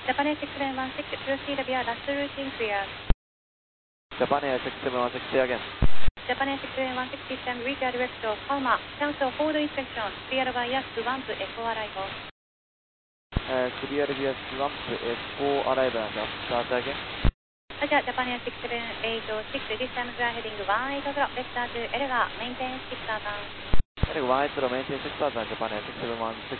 Japan Air 6716, proceed via last routing clear. Japan Air 6716, say again. Japan Air 6716 system, reach a direct to Palma, cancel hold inspection, clear via swamp echo arrival. Clear via swamp echo arrival and start again. Roger, Japan Air 6886, this time we are heading 180, vector to Elga, maintain 6000. Elga 180, maintain 6000, Japan Air 6716.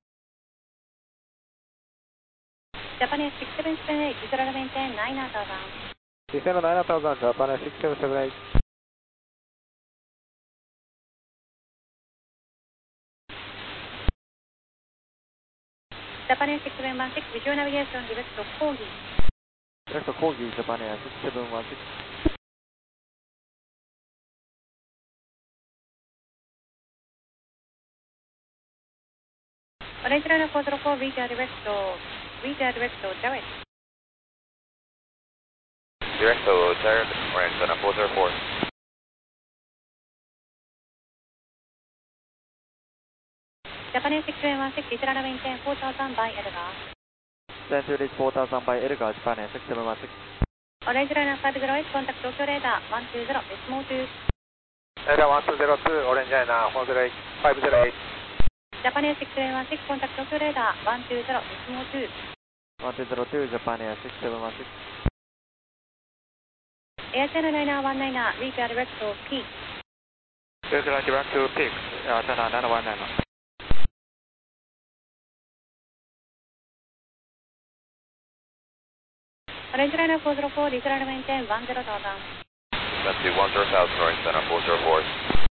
Japan Air 6778, visual maintain 9000. Descend 9000, Japan Air 6778. Japan Air 6716, visual navigation, direct to Kogi. Direct to Kogi, Japan Air 6716. Orange Liner 404, reach a direct to Jarrett. Direct to Jarrett, Orange Liner 404. Japan Air 6716, visual maintain 4000 by Elga. Stand to reach 4000 by Elga, Japan Air 6716. Orange Liner 508, contact Tokyo radar 120, decimal 2. Radar 1202, Orange Liner 408, 508. Japan Air 6716, contact Tokyo radar 120, decimal 2. 1202, Japan Air 6716. Air Channel 919, reach a direct to Peak. Air Channel direct to Peak, Channel 919. Orange Liner 404, visual maintain 10,000. That's the 10,000, Orange Liner 404.